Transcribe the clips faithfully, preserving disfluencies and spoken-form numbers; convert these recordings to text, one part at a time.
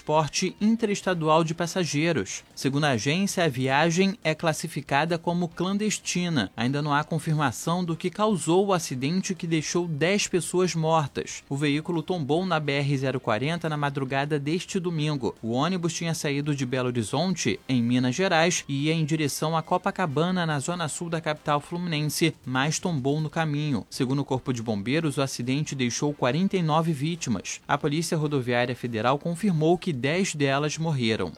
transporte interestadual de passageiros. Segundo a agência, a viagem é classificada como clandestina. Ainda não há confirmação do que causou o acidente que deixou dez pessoas mortas. O veículo tombou na B R zero quarenta na madrugada deste domingo. O ônibus tinha saído de Belo Horizonte, em Minas Gerais, e ia em direção a Copacabana, na zona sul da capital fluminense, mas tombou no caminho. Segundo o Corpo de Bombeiros, o acidente deixou quarenta e nove vítimas. A Polícia Rodoviária Federal confirmou que dez delas morreram.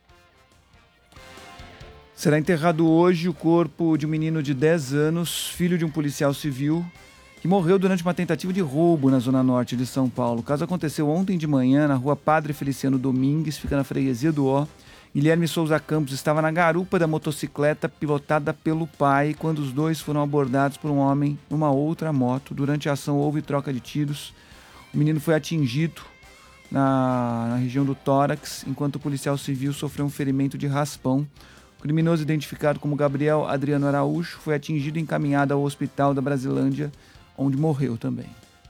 Será enterrado hoje o corpo de um menino de dez anos, filho de um policial civil, que morreu durante uma tentativa de roubo na zona norte de São Paulo. O caso aconteceu ontem de manhã na rua Padre Feliciano Domingues, fica na freguesia do Ó. Guilherme Souza Campos estava na garupa da motocicleta pilotada pelo pai quando os dois foram abordados por um homem numa outra moto. Durante a ação houve troca de tiros. O menino foi atingido na, na região do tórax, enquanto o policial civil sofreu um ferimento de raspão. O criminoso, identificado como Gabriel Adriano Araújo, foi atingido e encaminhado ao hospital da Brasilândia, onde morreu também.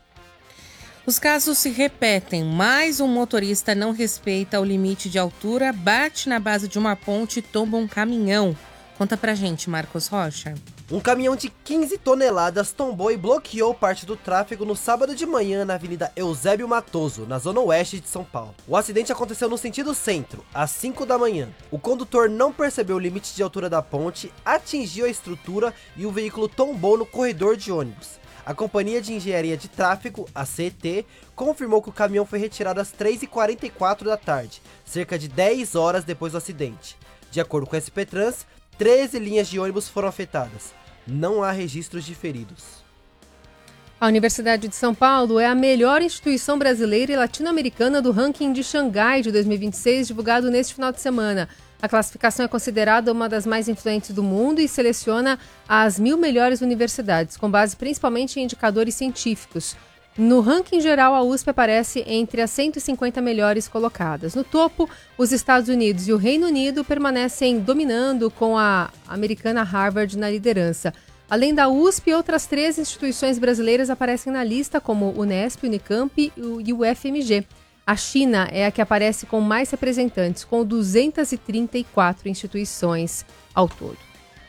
Os casos se repetem, mas um motorista não respeita o limite de altura, bate na base de uma ponte e tomba um caminhão. Conta pra gente, Marcos Rocha. Um caminhão de quinze toneladas tombou e bloqueou parte do tráfego no sábado de manhã na Avenida Eusébio Matoso, na zona oeste de São Paulo. O acidente aconteceu no sentido centro, às cinco da manhã. O condutor não percebeu o limite de altura da ponte, atingiu a estrutura e o veículo tombou no corredor de ônibus. A Companhia de Engenharia de Tráfego, a C E T, confirmou que o caminhão foi retirado às três e quarenta e quatro da tarde, cerca de dez horas depois do acidente. De acordo com a S P Trans, treze linhas de ônibus foram afetadas. Não há registros de feridos. A Universidade de São Paulo é a melhor instituição brasileira e latino-americana do ranking de Xangai de dois mil e vinte e seis, divulgado neste final de semana. A classificação é considerada uma das mais influentes do mundo e seleciona as mil melhores universidades, com base principalmente em indicadores científicos. No ranking geral, a U S P aparece entre as cento e cinquenta melhores colocadas. No topo, os Estados Unidos e o Reino Unido permanecem dominando, com a americana Harvard na liderança. Além da U S P, outras três instituições brasileiras aparecem na lista, como Unesp, Unicamp e o F M G. A China é a que aparece com mais representantes, com duzentas e trinta e quatro instituições ao todo.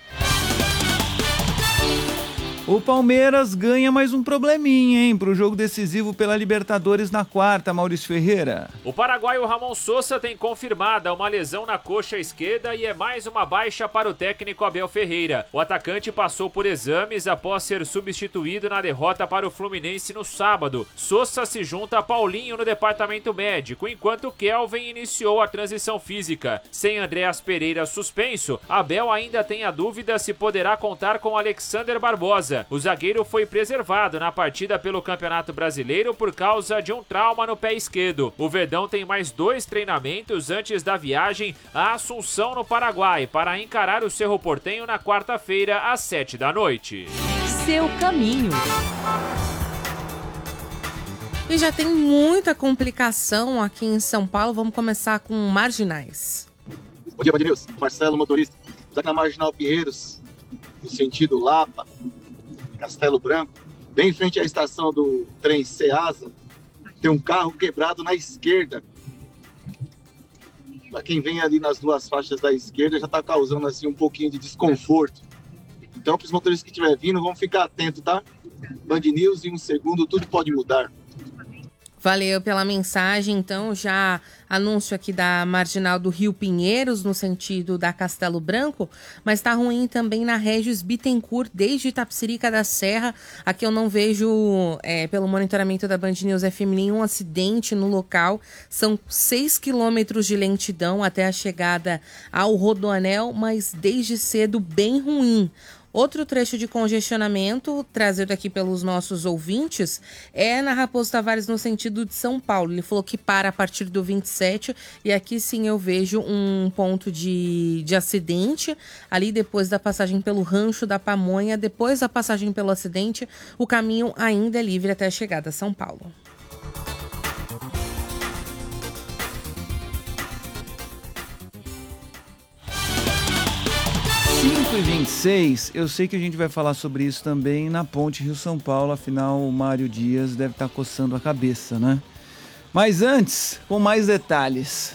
O Palmeiras ganha mais um probleminha, hein, para o jogo decisivo pela Libertadores na quarta, Maurício Ferreira. O paraguaio Ramon Sosa tem confirmada uma lesão na coxa esquerda e é mais uma baixa para o técnico Abel Ferreira. O atacante passou por exames após ser substituído na derrota para o Fluminense no sábado. Sosa se junta a Paulinho no departamento médico, enquanto Kelvin iniciou a transição física. Sem Andréas Pereira suspenso, Abel ainda tem a dúvida se poderá contar com Alexander Barbosa. O zagueiro foi preservado na partida pelo Campeonato Brasileiro por causa de um trauma no pé esquerdo. O Verdão tem mais dois treinamentos antes da viagem a Assunção, no Paraguai, para encarar o Cerro Porteño na quarta-feira, às sete da noite. Seu caminho. E já tem muita complicação aqui em São Paulo. Vamos começar com marginais. Bom dia, Band News. Marcelo, motorista. Já na Marginal Pinheiros, no sentido Lapa, Castelo Branco, bem em frente à estação do trem Ceasa, tem um carro quebrado na esquerda. Para quem vem ali nas duas faixas da esquerda, já está causando assim um pouquinho de desconforto. Então, para os motoristas que estiverem vindo, vamos ficar atentos, tá? Band News, em um segundo, tudo pode mudar. Valeu pela mensagem. Então, já anúncio aqui da Marginal do Rio Pinheiros, no sentido da Castelo Branco, mas tá ruim também na Régis Bittencourt, desde Itapecerica da Serra. Aqui eu não vejo, é, pelo monitoramento da Band News F M, nenhum acidente no local. São seis quilômetros de lentidão até a chegada ao Rodoanel, mas desde cedo bem ruim. Outro trecho de congestionamento, trazido aqui pelos nossos ouvintes, é na Raposo Tavares, no sentido de São Paulo. Ele falou que para a partir do vinte e sete, e aqui sim eu vejo um ponto de, de acidente, ali depois da passagem pelo Rancho da Pamonha. Depois da passagem pelo acidente, o caminho ainda é livre até a chegada a São Paulo. cinco e vinte e seis, eu sei que a gente vai falar sobre isso também na Ponte Rio-São Paulo, afinal o Mário Dias deve estar coçando a cabeça, né? Mas antes, com mais detalhes,